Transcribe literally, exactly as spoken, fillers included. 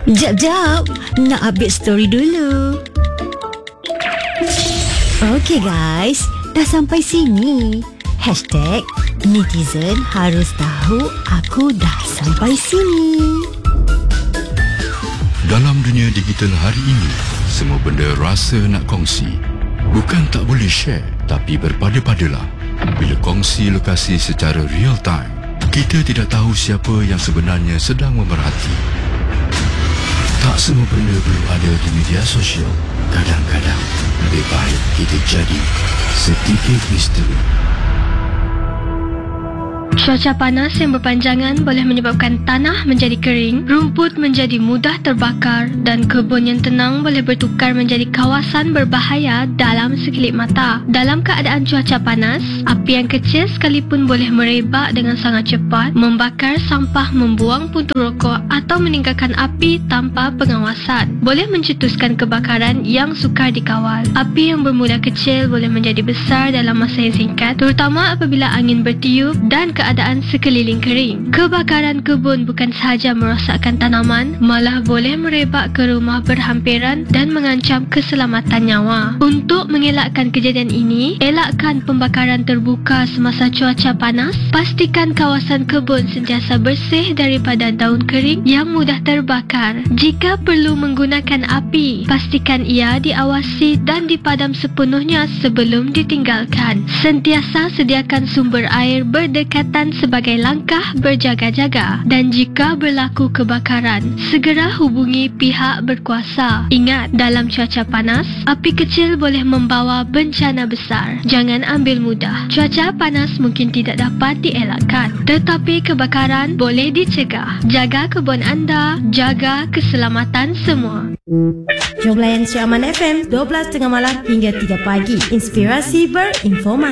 Jap, jap. Nak update story dulu. Okey guys, dah sampai sini. Hashtag netizen harus tahu aku dah sampai sini. Dalam dunia digital hari ini, semua benda rasa nak kongsi. Bukan tak boleh share, tapi berpada-padalah. Bila kongsi lokasi secara real time, kita tidak tahu siapa yang sebenarnya sedang memerhati. Tak semua benda perlu ada di media sosial. Kadang-kadang lebih baik kita jadi sedikit misteri. Cuaca panas yang berpanjangan boleh menyebabkan tanah menjadi kering, rumput menjadi mudah terbakar dan kebun yang tenang boleh bertukar menjadi kawasan berbahaya dalam sekelip mata. Dalam keadaan cuaca panas, api yang kecil sekalipun boleh merebak dengan sangat cepat, membakar sampah, membuang puntung rokok atau meninggalkan api tanpa pengawasan. Boleh mencetuskan kebakaran yang sukar dikawal. Api yang bermula kecil boleh menjadi besar dalam masa yang singkat, terutama apabila angin bertiup dan keadaan sekeliling kering. Kebakaran kebun bukan sahaja merosakkan tanaman, malah boleh merebak ke rumah berhampiran dan mengancam keselamatan nyawa. Untuk mengelakkan kejadian ini, elakkan pembakaran terbuka semasa cuaca panas. Pastikan kawasan kebun sentiasa bersih daripada daun kering yang mudah terbakar. Jika perlu menggunakan api, pastikan ia diawasi dan dipadam sepenuhnya sebelum ditinggalkan. Sentiasa sediakan sumber air berdekatan sebagai langkah berjaga-jaga, dan jika berlaku kebakaran, segera hubungi pihak berkuasa. Ingat, dalam cuaca panas, api kecil boleh membawa bencana besar. Jangan ambil mudah. Cuaca panas mungkin tidak dapat dielakkan, tetapi kebakaran boleh dicegah. Jaga kebun anda, jaga keselamatan semua. Jom layan Syiar Aman F M dua belas tengah malam hingga tiga pagi. Inspirasi berinformasi.